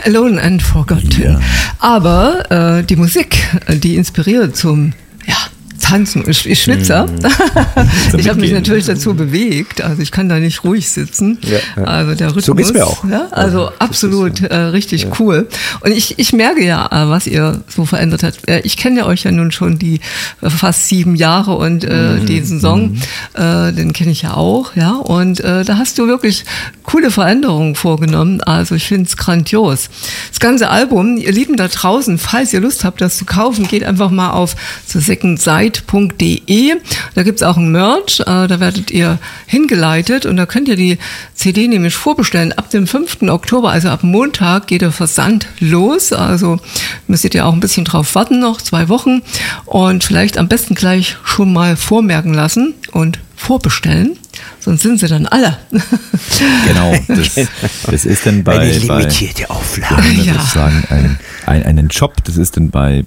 Alone and Forgotten. Ja. Aber die Musik, die inspiriert zum Tanzen. Ich schwitze. Ich habe mich natürlich dazu bewegt. Also ich kann da nicht ruhig sitzen. Ja. Also der Rhythmus. So geht's mir auch. Ja, also absolut richtig cool. Und ich merke ja, was ihr so verändert habt. Ich kenne ja euch ja nun schon die fast 7 Jahre und diesen Song, den kenne ich ja auch. Ja, und da hast du wirklich coole Veränderungen vorgenommen. Also ich finde es grandios. Das ganze Album, ihr Lieben da draußen, falls ihr Lust habt, das zu kaufen, geht einfach mal auf secondsight.de. Da gibt's auch ein Merch, da werdet ihr hingeleitet und da könnt ihr die CD nämlich vorbestellen. Ab dem 5. Oktober, also ab Montag, geht der Versand los. Also müsstet ihr auch ein bisschen drauf warten, noch 2 Wochen. Und vielleicht am besten gleich schon mal vormerken lassen und vorbestellen. Sonst sind sie dann alle. Genau, das ist dann bei limitierte Auflage. Ja, würde ich sagen, einen Job, das ist dann bei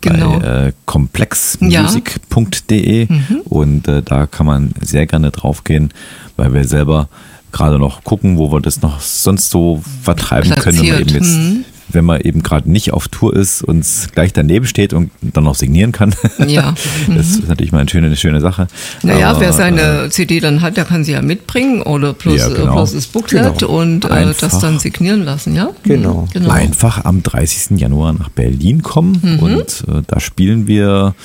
complexmusic.de und da kann man sehr gerne draufgehen, weil wir selber gerade noch gucken, wo wir das noch sonst so vertreiben können, wenn man eben jetzt, wenn man eben gerade nicht auf Tour ist, uns gleich daneben steht und dann noch signieren kann. Ja. Das ist natürlich mal eine schöne Sache. Naja, aber wer seine CD dann hat, der kann sie ja mitbringen oder plus das Booklet und das dann signieren lassen, ja? Genau. Einfach am 30. Januar nach Berlin kommen und da spielen wir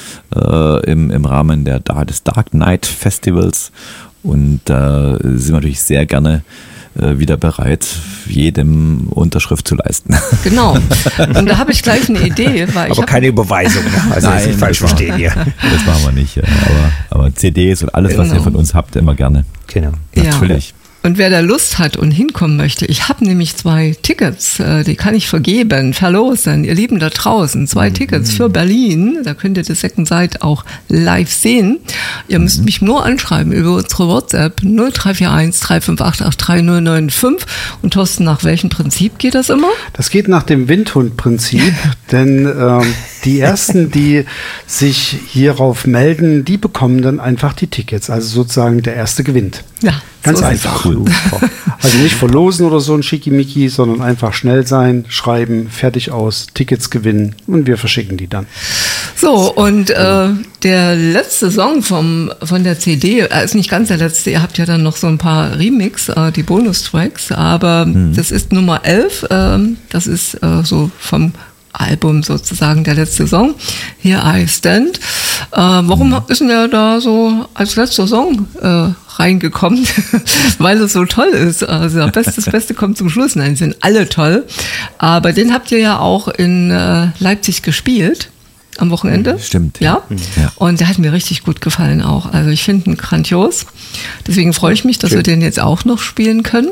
im Rahmen des Dark Night Festivals und da sind wir natürlich sehr gerne wieder bereit, jedem Unterschrift zu leisten. Genau. Und da habe ich gleich eine Idee. Weil aber keine Überweisung. Ne? Also nein, nicht falsch verstehen hier. Das machen wir nicht. Aber CDs und alles, was ihr von uns habt, immer gerne. Genau. Natürlich. Ja. Und wer da Lust hat und hinkommen möchte, ich habe nämlich 2 Tickets, die kann ich verlosen, ihr Lieben da draußen, 2 Tickets für Berlin, da könnt ihr die Second Sight auch live sehen. Ihr müsst mich nur anschreiben über unsere WhatsApp 0341 358 3095 und Thorsten, nach welchem Prinzip geht das immer? Das geht nach dem Windhund-Prinzip, denn die Ersten, die sich hierauf melden, die bekommen dann einfach die Tickets, also sozusagen der Erste gewinnt. Ja. Ganz einfach. Cool. Also nicht verlosen oder so ein Schickimicki, sondern einfach schnell sein, schreiben, fertig aus, Tickets gewinnen und wir verschicken die dann. So, und der letzte Song von der CD, ist nicht ganz der letzte, ihr habt ja dann noch so ein paar Remix, die Bonustracks, aber das ist Nummer 11, das ist so vom Album sozusagen der letzte Song, Here I Stand. Warum ist denn der da so als letzter Song reingekommen? Weil es so toll ist. Also das Beste kommt zum Schluss. Nein, sind alle toll. Aber den habt ihr ja auch in Leipzig gespielt am Wochenende. Stimmt. Ja? Und der hat mir richtig gut gefallen auch. Also ich finde ihn grandios. Deswegen freue ich mich, dass wir den jetzt auch noch spielen können.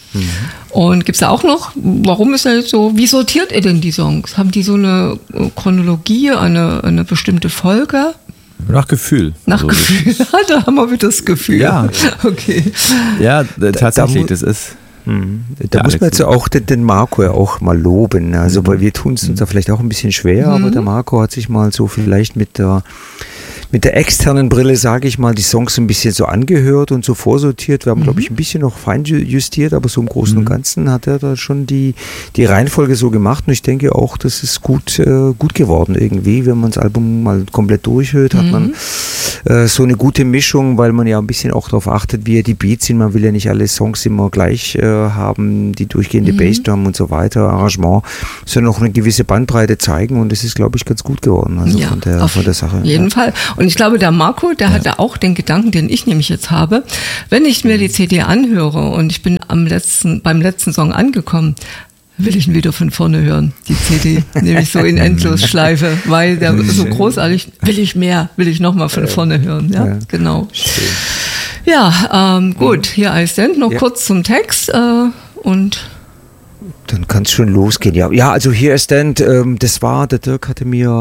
Und gibt's da auch noch, warum ist er jetzt so, wie sortiert ihr denn die Songs? Haben die so eine Chronologie, eine bestimmte Folge? Nach Gefühl. Nach Gefühl, da haben wir wieder das Gefühl. Ja. Okay. Ja, tatsächlich, das ist... Da muss man jetzt auch den Marco ja auch mal loben. Also weil wir tun es uns da vielleicht auch ein bisschen schwer, aber der Marco hat sich mal so vielleicht mit der externen Brille, sage ich mal, die Songs ein bisschen so angehört und so vorsortiert. Wir haben, glaube ich, ein bisschen noch fein justiert, aber so im Großen und Ganzen hat er da schon die Reihenfolge so gemacht. Und ich denke auch, das ist gut geworden irgendwie. Wenn man das Album mal komplett durchhört, hat man so eine gute Mischung, weil man ja ein bisschen auch darauf achtet, wie die Beats sind. Man will ja nicht alle Songs immer gleich haben, die durchgehende Bassdrum und so weiter, Arrangement, sondern auch eine gewisse Bandbreite zeigen. Und das ist, glaube ich, ganz gut geworden. Also von der Sache. Auf jeden Fall. Und ich glaube, der Marco, der hatte auch den Gedanken, den ich nämlich jetzt habe. Wenn ich mir die CD anhöre und ich bin beim letzten Song angekommen, will ich ihn wieder von vorne hören, die CD, nämlich so in Endlosschleife, weil der so großartig, will ich nochmal von vorne hören, ja. Genau. Schön. Ja, gut, hier I Stand, noch kurz zum Text und dann kann es schon losgehen. Ja, also Here I Stand, das war, der Dirk hatte mir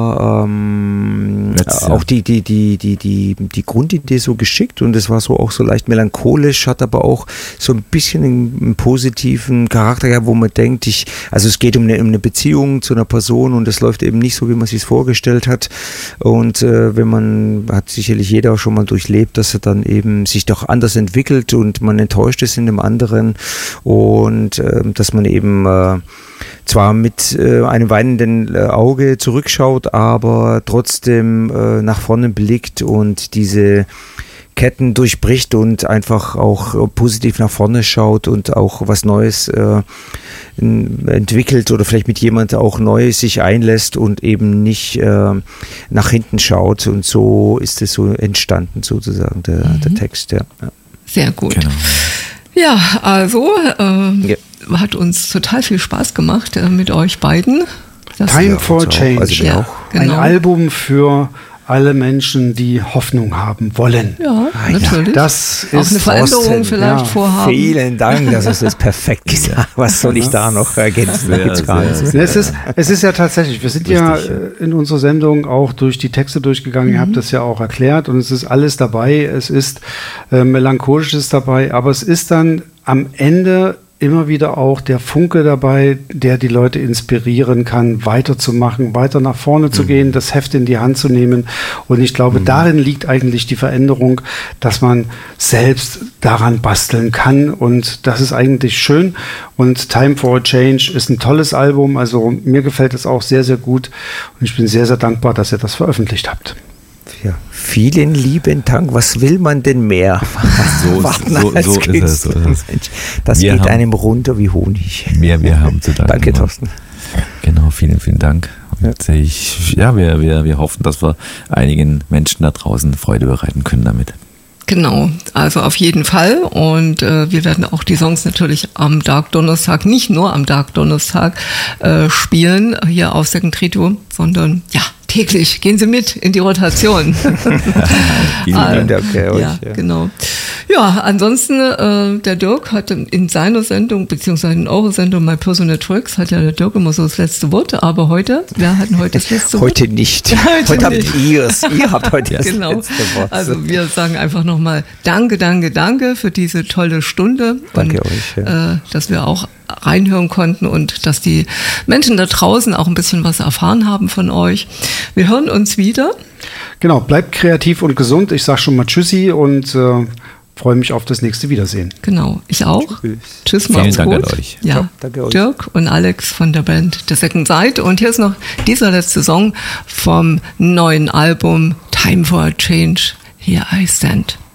auch die Grundidee so geschickt und es war so auch so leicht melancholisch, hat aber auch so ein bisschen einen positiven Charakter gehabt, wo man denkt, also es geht um eine Beziehung zu einer Person und es läuft eben nicht so, wie man sich es vorgestellt hat. Und hat sicherlich jeder auch schon mal durchlebt, dass er dann eben sich doch anders entwickelt und man enttäuscht ist in dem anderen und dass man eben zwar mit einem weinenden Auge zurückschaut, aber trotzdem nach vorne blickt und diese Ketten durchbricht und einfach auch positiv nach vorne schaut und auch was Neues entwickelt oder vielleicht mit jemandem auch Neues sich einlässt und eben nicht nach hinten schaut. Und so ist es so entstanden, sozusagen, der Text. Ja. Sehr gut. Genau. Ja, also hat uns total viel Spaß gemacht mit euch beiden. Time for Change. Also genau. Ein Album für alle Menschen, die Hoffnung haben wollen. Ja, natürlich. Das auch ist eine Veränderung vielleicht vorhaben. Vielen Dank, das ist das perfekt gesagt. Was soll ich da noch ergänzen? Es ist ja tatsächlich, wir sind in unserer Sendung auch durch die Texte durchgegangen, ihr habt das ja auch erklärt und es ist alles dabei, es ist Melancholisches dabei, aber es ist dann am Ende immer wieder auch der Funke dabei, der die Leute inspirieren kann, weiterzumachen, weiter nach vorne zu gehen, das Heft in die Hand zu nehmen. Und ich glaube, darin liegt eigentlich die Veränderung, dass man selbst daran basteln kann. Und das ist eigentlich schön. Und Time for a Change ist ein tolles Album. Also mir gefällt es auch sehr, sehr gut. Und ich bin sehr, sehr dankbar, dass ihr das veröffentlicht habt. Ja, vielen lieben Dank. Was will man denn mehr? So ist es. Das geht einem runter wie Honig. Wir haben zu danken. Danke, Thorsten. Genau, vielen, vielen Dank. Und wir hoffen, dass wir einigen Menschen da draußen Freude bereiten können damit. Genau, also auf jeden Fall. Und wir werden auch die Songs natürlich am Dark Donnerstag, nicht nur am Dark Donnerstag spielen, hier auf Second Trio, sondern täglich gehen Sie mit in die Rotation. Vielen Dank euch. Ja, genau. Ja, ansonsten, der Dirk hat in seiner Sendung, beziehungsweise in eurer Sendung My Personal Tricks, hat ja der Dirk immer so das letzte Wort, aber wir hatten heute das letzte Wort. Heute nicht. Heute habt ihr es. Ihr habt heute das letzte Wort. Also wir sagen einfach nochmal danke für diese tolle Stunde. Danke euch. Ja. Dass wir auch reinhören konnten und dass die Menschen da draußen auch ein bisschen was erfahren haben von euch. Wir hören uns wieder. Genau, bleibt kreativ und gesund. Ich sage schon mal Tschüssi und freue mich auf das nächste Wiedersehen. Genau, ich auch. Tschüss, macht's gut. Vielen Dank an euch. Ja, ciao, danke euch. Dirk und Alex von der Band The Second Side. Und hier ist noch dieser letzte Song vom neuen Album Time for a Change. Here I Stand.